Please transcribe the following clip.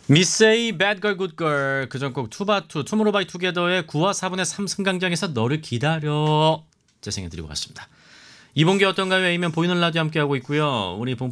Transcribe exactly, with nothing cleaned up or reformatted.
미세이 배드걸 굿걸 그전곡 투바투 투모로우바이 투게더의 구와 사분의 삼 승강장에서 너를 기다려 재생해드리고 갔습니다. 이번 게 어떤가요? A면 보이는 라디오 함께하고 있고요. 우리 본